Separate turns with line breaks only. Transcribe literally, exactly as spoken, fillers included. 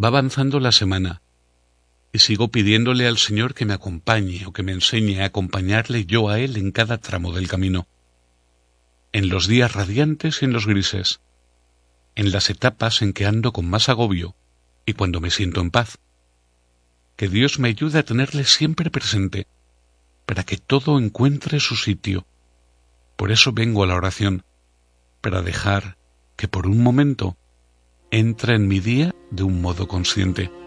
Va avanzando la semana y sigo pidiéndole al Señor que me acompañe o que me enseñe a acompañarle yo a Él en cada tramo del camino, en los días radiantes y en los grises, en las etapas en que ando con más agobio y cuando me siento en paz. Que Dios me ayude a tenerle siempre presente, para que todo encuentre su sitio. Por eso vengo a la oración, para dejar que por un momento entre en mi día de un modo consciente.